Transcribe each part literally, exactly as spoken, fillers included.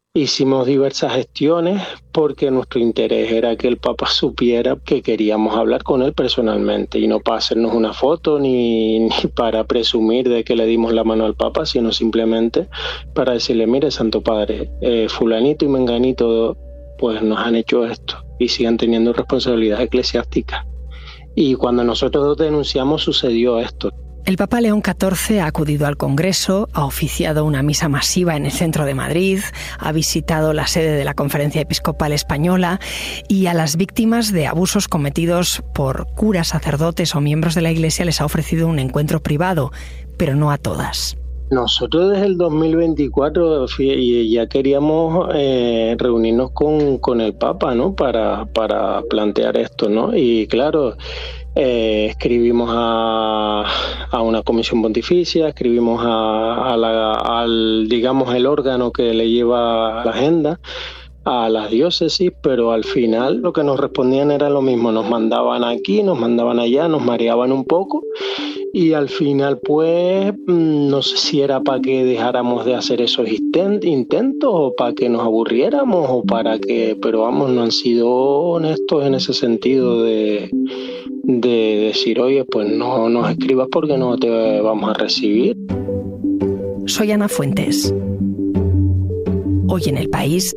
Hicimos diversas gestiones porque nuestro interés era que el Papa supiera que queríamos hablar con él personalmente y no para hacernos una foto ni, ni para presumir de que le dimos la mano al Papa, sino simplemente para decirle, mire, Santo Padre, eh, fulanito y menganito pues nos han hecho esto y siguen teniendo responsabilidad eclesiástica. Y cuando nosotros denunciamos sucedió esto. El Papa León catorce ha acudido al Congreso, ha oficiado una misa masiva en el centro de Madrid, ha visitado la sede de la Conferencia Episcopal Española y a las víctimas de abusos cometidos por curas, sacerdotes o miembros de la Iglesia les ha ofrecido un encuentro privado, pero no a todas. Nosotros desde el dos mil veinticuatro ya queríamos eh, reunirnos con, con el Papa, ¿no? Para, para plantear esto, ¿no? Y claro, eh, escribimos a, a una comisión pontificia, escribimos a, a la, al, digamos, el órgano que le lleva la agenda, a las diócesis, pero al final lo que nos respondían era lo mismo, nos mandaban aquí, nos mandaban allá, nos mareaban un poco y al final pues no sé si era para que dejáramos de hacer esos intentos o para que nos aburriéramos o para que, pero vamos, no han sido honestos en ese sentido de, de decir, oye, pues no nos escribas porque no te vamos a recibir. Soy Ana Fuentes. Hoy en El País,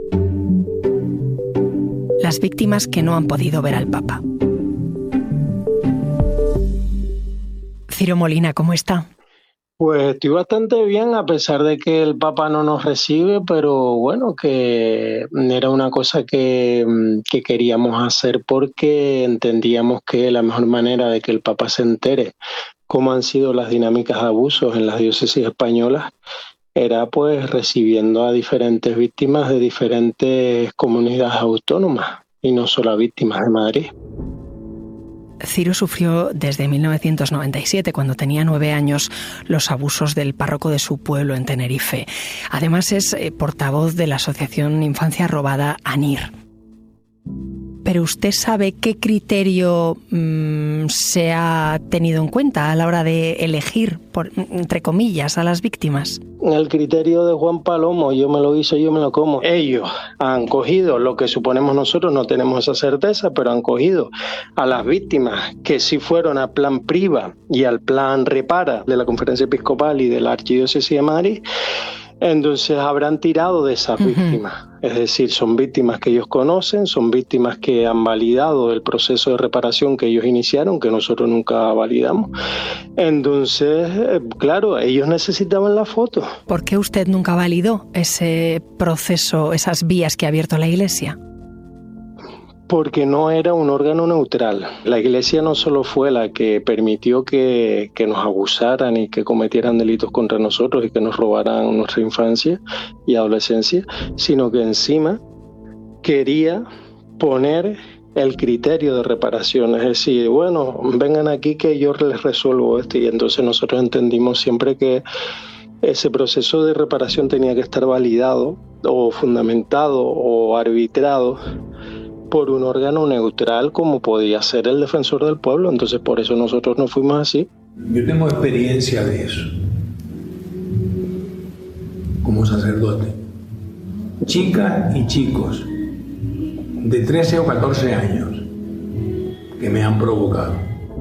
las víctimas que no han podido ver al Papa. Ciro Molina, ¿cómo está? Pues estoy bastante bien, a pesar de que el Papa no nos recibe, pero bueno, que era una cosa que, que queríamos hacer porque entendíamos que la mejor manera de que el Papa se entere cómo han sido las dinámicas de abusos en las diócesis españolas era pues recibiendo a diferentes víctimas de diferentes comunidades autónomas y no solo a víctimas de Madrid. Ciro sufrió desde mil novecientos noventa y siete, cuando tenía nueve años, los abusos del párroco de su pueblo en Tenerife. Además es eh, portavoz de la asociación Infancia Robada ANIR. Pero ¿usted sabe qué criterio mmm, se ha tenido en cuenta a la hora de elegir, por, entre comillas, a las víctimas? El criterio de Juan Palomo, yo me lo hice, yo me lo como. Ellos han cogido lo que suponemos nosotros, no tenemos esa certeza, pero han cogido a las víctimas que sí fueron al plan Priva y al plan Repara de la Conferencia Episcopal y de la Archidiócesis de Madrid. Entonces habrán tirado de esas uh-huh. víctimas, es decir, son víctimas que ellos conocen, son víctimas que han validado el proceso de reparación que ellos iniciaron, que nosotros nunca validamos. Entonces, claro, ellos necesitaban la foto. ¿Por qué usted nunca validó ese proceso, esas vías que ha abierto la Iglesia? Porque no era un órgano neutral. La Iglesia no solo fue la que permitió que, que nos abusaran y que cometieran delitos contra nosotros y que nos robaran nuestra infancia y adolescencia, sino que encima quería poner el criterio de reparación. Es decir, bueno, vengan aquí que yo les resuelvo esto. Y entonces nosotros entendimos siempre que ese proceso de reparación tenía que estar validado o fundamentado o arbitrado por un órgano neutral como podía ser el defensor del pueblo. Entonces por eso nosotros nos fuimos así. Yo tengo experiencia de eso como sacerdote. Chicas y chicos de trece o catorce años que me han provocado.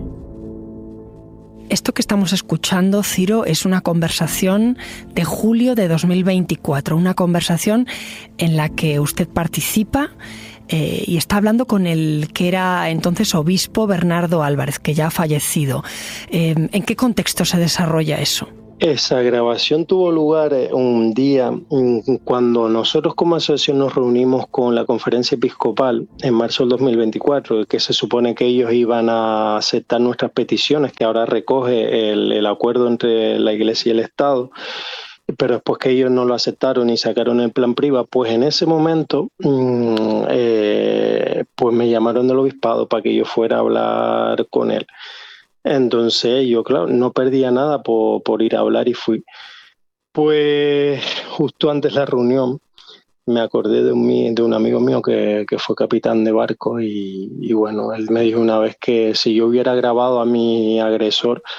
Esto que estamos escuchando, Ciro, es una conversación de julio de dos mil veinticuatro, una conversación en la que usted participa Eh, y está hablando con el que era entonces obispo Bernardo Álvarez, que ya ha fallecido. Eh, ¿En qué contexto se desarrolla eso? Esa grabación tuvo lugar un día cuando nosotros como asociación nos reunimos con la Conferencia Episcopal en marzo del dos mil veinticuatro, que se supone que ellos iban a aceptar nuestras peticiones, que ahora recoge el, el acuerdo entre la Iglesia y el Estado. Pero después que ellos no lo aceptaron y sacaron el plan Priva, pues en ese momento mmm, eh, pues me llamaron del obispado para que yo fuera a hablar con él. Entonces yo, claro, no perdía nada por, por ir a hablar y fui. Pues justo antes de la reunión me acordé de un, de un amigo mío que, que fue capitán de barco y, y bueno, él me dijo una vez que si yo hubiera grabado a mi agresor,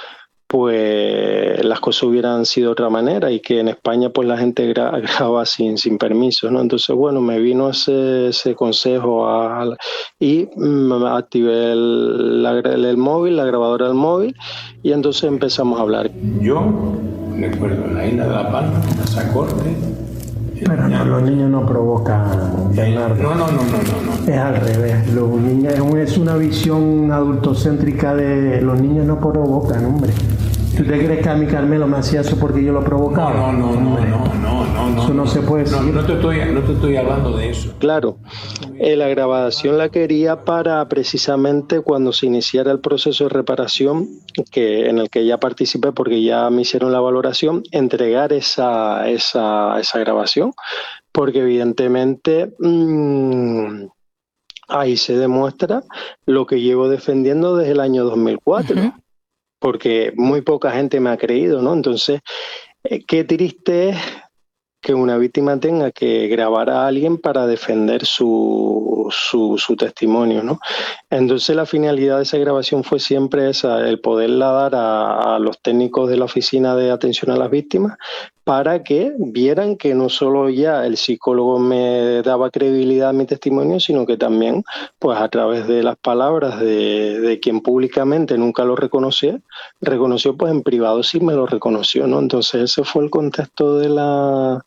pues las cosas hubieran sido de otra manera y que en España pues la gente gra- graba sin, sin permiso, ¿no? Entonces, bueno, me vino ese, ese consejo a, y mm, activé el, la, el móvil, la grabadora del móvil, y entonces empezamos a hablar. Yo recuerdo en la isla de La Palma, esa corte. Pero no, los niños no provocan, Bernardo. No, no, no, no, no, no. Es al revés. Los niños, es una visión adultocéntrica de los niños no provocan, hombre. ¿Tú te crees que a mi Carmelo me hacía eso porque yo lo provocaba? No, no, no, no, no, no, no. Eso no se puede decir. No, no te estoy, no te estoy hablando de eso. Claro, eh, la grabación la quería para precisamente cuando se iniciara el proceso de reparación, que en el que ya participé porque ya me hicieron la valoración, entregar esa, esa, esa grabación, porque evidentemente mmm, ahí se demuestra lo que llevo defendiendo desde el año dos mil cuatro. Uh-huh. Porque muy poca gente me ha creído, ¿no? Entonces, eh, qué triste es que una víctima tenga que grabar a alguien para defender su, su, su testimonio, ¿no? Entonces, la finalidad de esa grabación fue siempre esa, el poderla dar a, a los técnicos de la Oficina de Atención a las Víctimas para que vieran que no solo ya el psicólogo me daba credibilidad a mi testimonio, sino que también, pues a través de las palabras de, de quien públicamente nunca lo reconocía, reconoció, pues en privado sí me lo reconoció, ¿no? Entonces ese fue el contexto de la...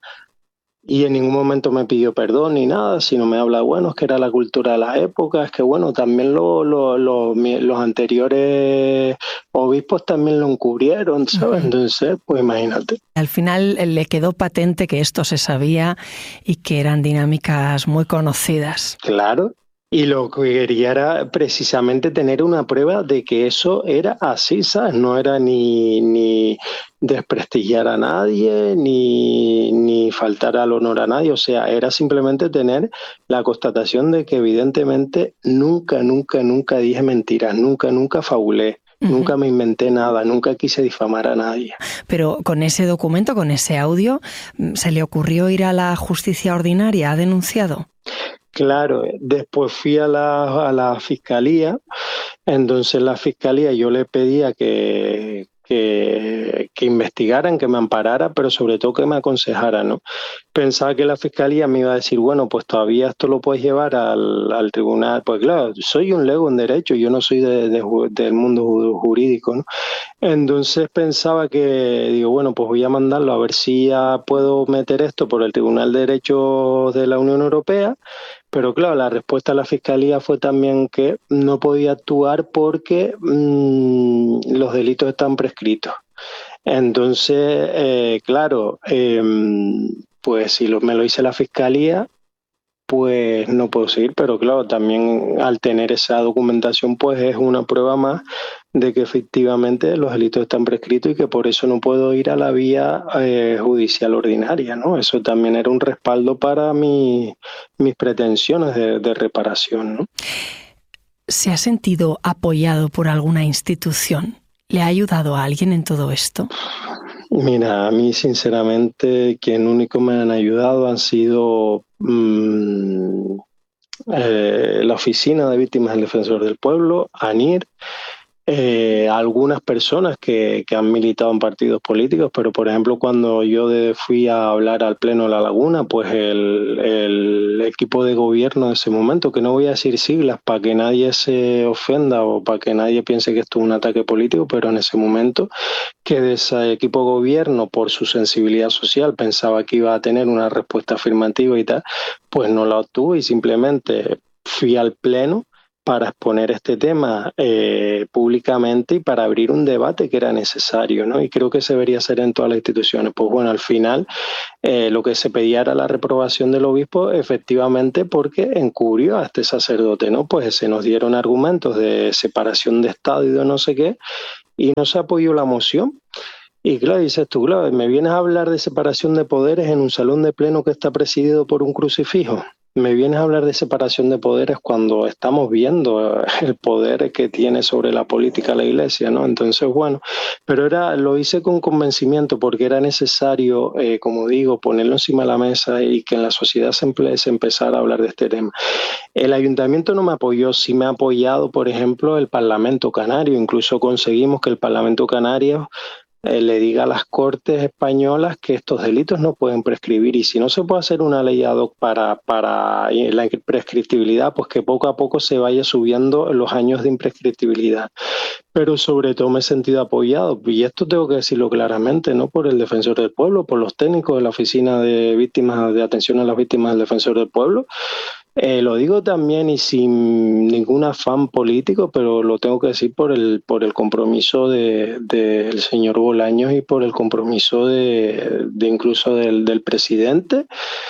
Y en ningún momento me pidió perdón ni nada, sino me habla, bueno, es que era la cultura de las épocas, que bueno, también lo, lo, lo, los anteriores obispos también lo encubrieron, ¿sabes? Entonces, pues imagínate. Al final le quedó patente que esto se sabía y que eran dinámicas muy conocidas. Claro. Y lo que quería era precisamente tener una prueba de que eso era así, ¿sabes? No era ni, ni desprestigiar a nadie, ni, ni faltar al honor a nadie. O sea, era simplemente tener la constatación de que evidentemente nunca, nunca, nunca dije mentiras, nunca, nunca fabulé. Uh-huh. Nunca me inventé nada, nunca quise difamar a nadie. Pero con ese documento, con ese audio, ¿se le ocurrió ir a la justicia ordinaria? ¿Ha denunciado? Claro, después fui a la, a la fiscalía, entonces la fiscalía yo le pedía que, que, que investigaran, que me amparara, pero sobre todo que me aconsejara, ¿no? Pensaba que la fiscalía me iba a decir, bueno, pues todavía esto lo puedes llevar al, al tribunal, pues claro, soy un lego en derecho, yo no soy de, de, del mundo jurídico, ¿no? Entonces pensaba que, digo, bueno, pues voy a mandarlo a ver si ya puedo meter esto por el Tribunal de Derechos de la Unión Europea. Pero claro, la respuesta de la Fiscalía fue también que no podía actuar porque mmm, los delitos están prescritos. Entonces, eh, claro, eh, pues si lo, me lo dice la Fiscalía, pues no puedo seguir. Pero claro, también al tener esa documentación, pues es una prueba más de que efectivamente los delitos están prescritos y que por eso no puedo ir a la vía eh, judicial ordinaria, ¿no? Eso también era un respaldo para mi, mis pretensiones de, de reparación, ¿no? ¿Se ha sentido apoyado por alguna institución? ¿Le ha ayudado a alguien en todo esto? Mira, a mí sinceramente quien único me han ayudado han sido mmm, eh, la Oficina de Víctimas del Defensor del Pueblo, ANIR, Eh, algunas personas que, que han militado en partidos políticos, pero por ejemplo cuando yo de, fui a hablar al Pleno de La Laguna, pues el, el equipo de gobierno de ese momento, que no voy a decir siglas para que nadie se ofenda o para que nadie piense que esto es un ataque político, pero en ese momento que de ese equipo de gobierno, por su sensibilidad social, pensaba que iba a tener una respuesta afirmativa y tal, pues no la obtuvo y simplemente fui al Pleno para exponer este tema eh, públicamente y para abrir un debate que era necesario, ¿no? Y creo que se debería hacer en todas las instituciones. Pues bueno, al final eh, lo que se pedía era la reprobación del obispo, efectivamente, porque encubrió a este sacerdote, ¿no? Pues se nos dieron argumentos de separación de Estado y de no sé qué, y no se apoyó la moción. Y claro, dices tú, claro, me vienes a hablar de separación de poderes en un salón de pleno que está presidido por un crucifijo. me vienes a hablar de separación de poderes cuando estamos viendo el poder que tiene sobre la política la Iglesia, ¿no? Entonces, bueno, pero era, lo hice con convencimiento porque era necesario, eh, como digo, ponerlo encima de la mesa y que en la sociedad se, empe- se empezara a hablar de este tema. El ayuntamiento no me apoyó, sí me ha apoyado, por ejemplo, el Parlamento Canario. Incluso conseguimos que el Parlamento Canario eh, le diga a las Cortes españolas que estos delitos no pueden prescribir, y si no se puede hacer una ley ad hoc para, para la imprescriptibilidad, pues que poco a poco se vaya subiendo los años de imprescriptibilidad. Pero sobre todo me he sentido apoyado, y esto tengo que decirlo claramente, no por el Defensor del Pueblo, por los técnicos de la Oficina de Víctimas de Atención a las Víctimas del Defensor del Pueblo. Eh, lo digo también y sin ningún afán político, pero lo tengo que decir por el por el compromiso de, de el señor Bolaños y por el compromiso de, de incluso del, del presidente,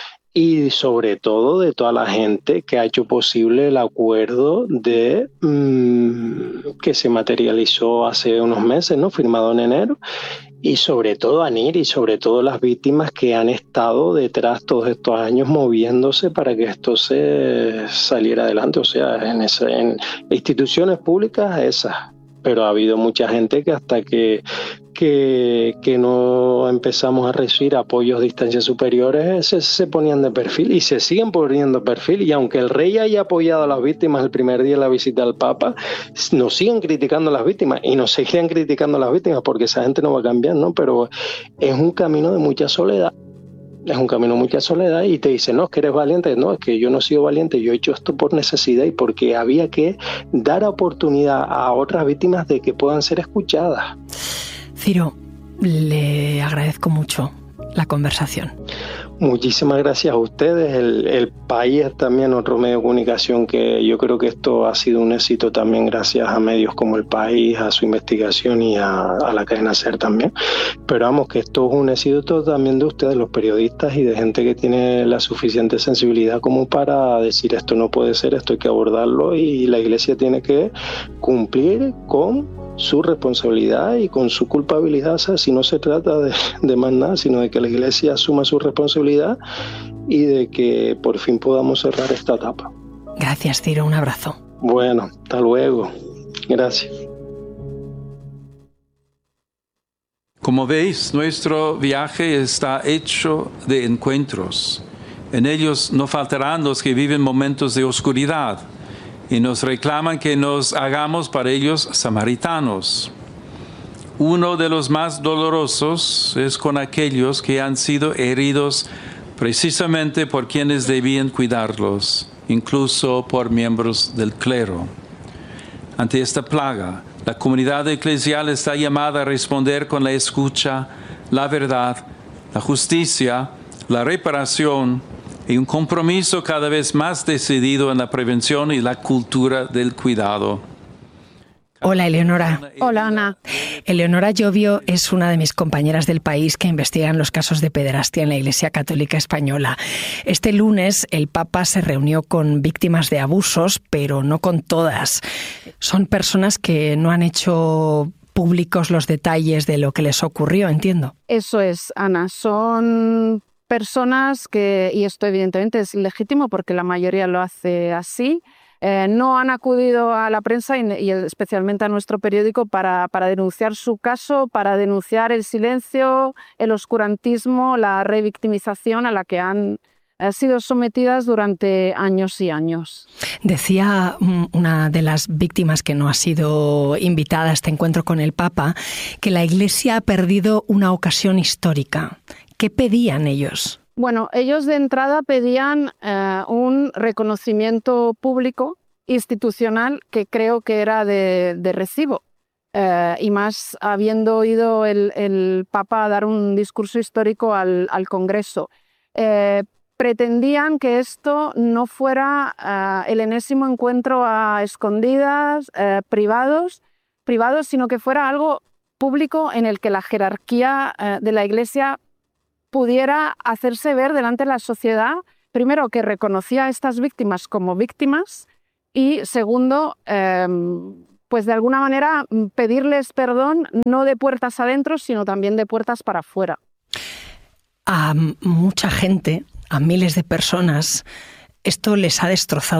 y sobre todo de toda la gente que ha hecho posible el acuerdo de mmm, que se materializó hace unos meses, ¿no? Firmado en enero. Y sobre todo ANIR y sobre todo las víctimas que han estado detrás todos estos años moviéndose para que esto se saliera adelante. O sea, en, ese, en instituciones públicas esas. Pero ha habido mucha gente que hasta que, que, que no empezamos a recibir apoyos de instancias superiores se, se ponían de perfil y se siguen poniendo de perfil. Y aunque el rey haya apoyado a las víctimas el primer día de la visita al Papa, nos siguen criticando a las víctimas y nos siguen criticando a las víctimas porque esa gente no va a cambiar, ¿no? Pero es un camino de mucha soledad. Es un camino de mucha soledad y te dicen, no, es que eres valiente. No, es que yo no he sido valiente, yo he hecho esto por necesidad y porque había que dar oportunidad a otras víctimas de que puedan ser escuchadas. Ciro, le agradezco mucho la conversación. Muchísimas gracias a ustedes. El, el País es también otro medio de comunicación que yo creo que esto ha sido un éxito también gracias a medios como El País, a su investigación y a, a la cadena SER también. Pero vamos, que esto es un éxito también de ustedes, los periodistas, y de gente que tiene la suficiente sensibilidad como para decir esto no puede ser, esto hay que abordarlo y la Iglesia tiene que cumplir con su responsabilidad y con su culpabilidad. O sea, si no se trata de, de más nada, sino de que la Iglesia asuma su responsabilidad y de que por fin podamos cerrar esta etapa. Gracias, Ciro, un abrazo. Bueno, hasta luego. Gracias. Como veis, nuestro viaje está hecho de encuentros. En ellos no faltarán los que viven momentos de oscuridad y nos reclaman que nos hagamos para ellos samaritanos. Uno de los más dolorosos es con aquellos que han sido heridos precisamente por quienes debían cuidarlos, incluso por miembros del clero. Ante esta plaga, la comunidad eclesial está llamada a responder con la escucha, la verdad, la justicia, la reparación y un compromiso cada vez más decidido en la prevención y la cultura del cuidado. Hola, Eleonora. Hola, Ana. Eleonora Llobio es una de mis compañeras del País que investigan los casos de pederastia en la Iglesia Católica Española. Este lunes el Papa se reunió con víctimas de abusos, pero no con todas. Son personas que no han hecho públicos los detalles de lo que les ocurrió, entiendo. Eso es, Ana. Son personas que, y esto evidentemente es legítimo porque la mayoría lo hace así, Eh, no han acudido a la prensa y, y especialmente a nuestro periódico para, para denunciar su caso, para denunciar el silencio, el oscurantismo, la revictimización a la que han eh, sido sometidas durante años y años. Decía una de las víctimas que no ha sido invitada a este encuentro con el Papa que la Iglesia ha perdido una ocasión histórica. ¿Qué pedían ellos? Bueno, ellos de entrada pedían eh, un reconocimiento público, institucional, que creo que era de, de recibo. Eh, y más habiendo oído el, el Papa dar un discurso histórico al, al Congreso. Eh, pretendían que esto no fuera eh, el enésimo encuentro a escondidas, eh, privados, privados, sino que fuera algo público en el que la jerarquía eh, de la Iglesia pudiera hacerse ver delante de la sociedad, primero que reconocía a estas víctimas como víctimas y segundo, eh, pues de alguna manera pedirles perdón no de puertas adentro, sino también de puertas para afuera. A mucha gente, a miles de personas, esto les ha destrozado